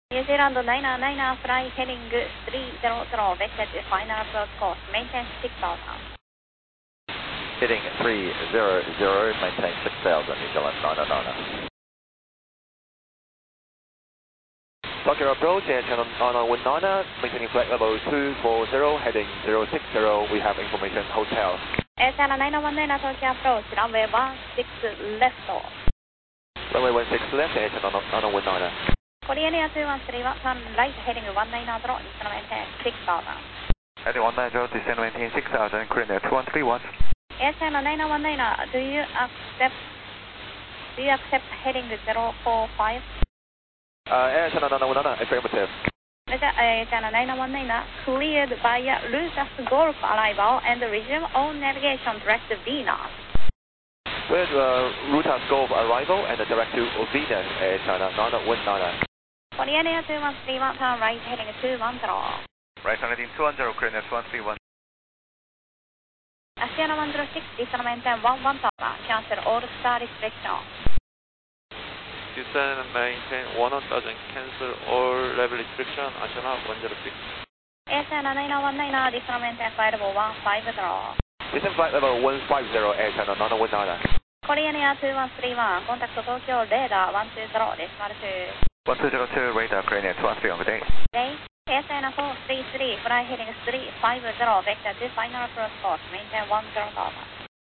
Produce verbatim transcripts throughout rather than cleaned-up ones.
New Zealand nine nine fly heading three zero zero, vector to final approach course, maintain six thousand. Heading three zero zero, maintain six thousand, New Zealand nine nine. Tokyo approach, Air Channel nine one nine, maintaining flight level two four zero, heading zero six zero, we have information hotel. Air Channel nine one nine, Tokyo approach, runway one six left. Runway one six left, Air Channel nine one nine. Korean Air two one three one, turn right, heading one nine zero, descend maintain six thousand. Heading one nine zero, descend maintain six thousand, Korean Air two one three one. Air Channel nine one nine, do you accept, do you accept heading zero four five? Uh, Air Channel nine one nine, affirmative. Air Channel nine one nine, cleared via Lucas Golf arrival and resume on navigation direct to Venus. Cleared uh, Rutas Golf arrival and direct to Venus, Air Channel nine one nine. Korean Air two one three one, turn right, heading two one zero. Right, heading two one zero, Korean Air two one three one. Asiana one zero six, descend maintain one one thousand, cancel all star restrictions. Descend maintain one thousand, cancel all level restriction, Asiana one zero six. Air Channel nine one nine, descend maintain flight level one five zero. Descend flight level one five zero, Air Channel nine one nine. Korean Air two one three one, contact Tokyo radar one two zero, decimal two. one two zero two, radar, Korean Air two one three one, good day. Day, Air Channel four three three, fly heading three five zero, vector to final approach course, maintain one zero thousand.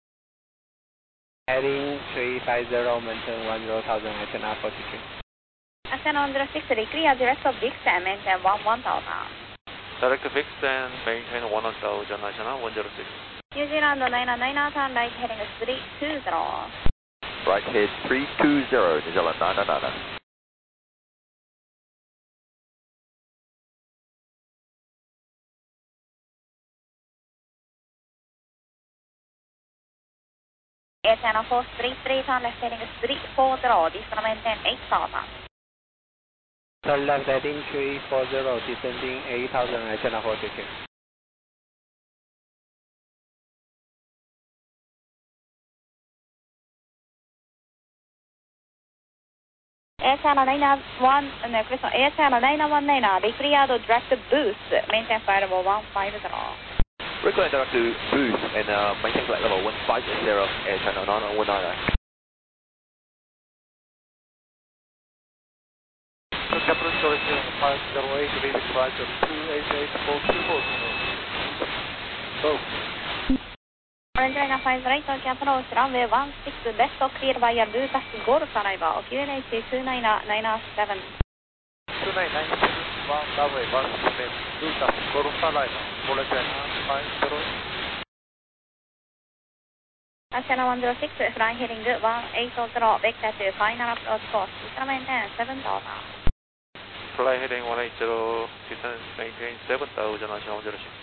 Heading three five zero, maintain one zero thousand, Asiana forty-three. Asiana one zero six, clear direct of Vix and maintain one one thousand. Direct fix and maintain one thousand, Asiana one zero six. New Zealand nine nine, turn right, heading three two zero. Right, head three two zero, New Zealand nine nine. Air Channel four three three, turn left heading three four zero, descend maintain eight thousand. Turn left heading three four zero, descending eight thousand, Asiana forty-three. Air Channel nine one, no, Air Channel nine one nine, declared direct boost, maintain flight level one five zero. Recline direct to boost and uh, maintain flight level one five zero, Air Channel nine one nine. Captain Choice five zero eight, lead departure two eight eight four two four. Go. Orange China five right, Tokyo approach, runway one six left, clear via Lucas Golf arrival, Q N H two nine nine seven. two nine nine seven, one runway one six left, Lucas Golf arrival, Orange China five zero. Asiana one zero six, fly heading one eight zero, vector to final approach course, descend maintain seven thousand. Fly heading one eight zero, descend maintain seven thousand, Asiana one zero six.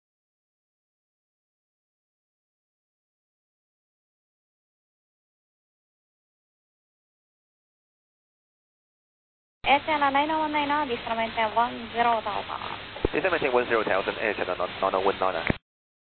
Air Channel nine one nine, descend maintain one zero thousand. Descend maintain one zero thousand, Air Channel nine one nine.